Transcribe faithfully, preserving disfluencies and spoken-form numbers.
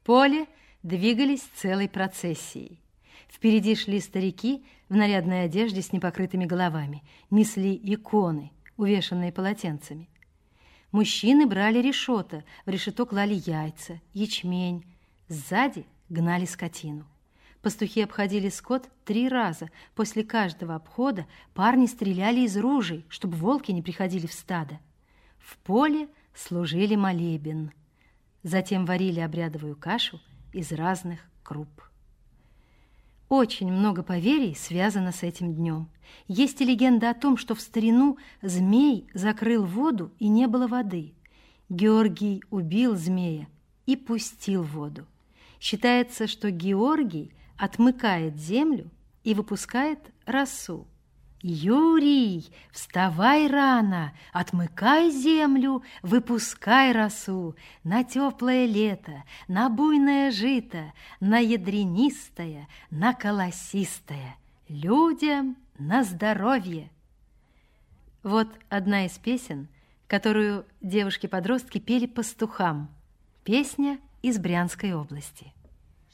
поле двигались целой процессией. Впереди шли старики в нарядной одежде с непокрытыми головами, несли иконы, увешанные полотенцами. Мужчины брали решето, в решето клали яйца, ячмень, сзади гнали скотину. Пастухи обходили скот три раза. После каждого обхода парни стреляли из ружей, чтобы волки не приходили в стадо. В поле служили молебен. Затем варили обрядовую кашу из разных круп. Очень много поверий связано с этим днем. Есть и легенда о том, что в старину змей закрыл воду и не было воды. Георгий убил змея и пустил воду. Считается, что Георгий отмыкает землю и выпускает росу. «Юрий, вставай рано, отмыкай землю, выпускай росу на теплое лето, на буйное жито, на ядренистое, на колосистое, людям на здоровье». Вот одна из песен, которую девушки-подростки пели пастухам. Песня из Брянской области.